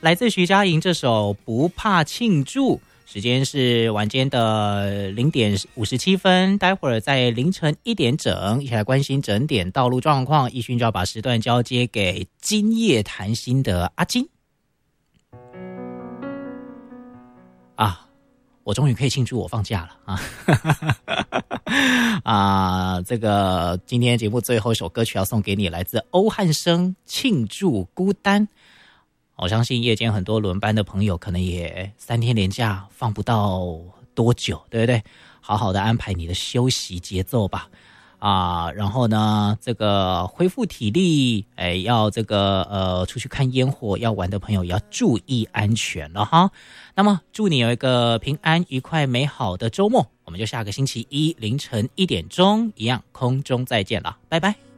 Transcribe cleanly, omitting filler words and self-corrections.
来自徐佳莹这首《不怕庆祝》，时间是晚间的0:57，待会儿在凌晨1点整，一起来关心整点道路状况。奕迅就要把时段交接给今夜谈心的阿金。我终于可以庆祝我放假了这个今天节目最后一首歌曲要送给你，来自欧汉声《庆祝孤单》。我相信夜间很多轮班的朋友可能也3天连假放不到多久，对不对？好好的安排你的休息节奏吧。然后呢，这个恢复体力，要这个出去看烟火要玩的朋友也要注意安全了哈。那么祝你有一个平安愉快美好的周末，我们就下个星期一凌晨1点钟一样空中再见了，拜拜。